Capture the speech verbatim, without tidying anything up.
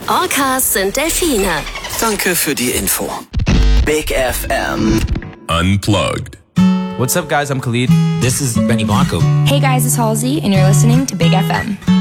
Orcas sind Delfine. Danke für die Info. Big F M. Unplugged. What's up, guys? I'm Khalid. This is Benny Blanco. Hey guys, it's Halsey, and you're listening to Big F M.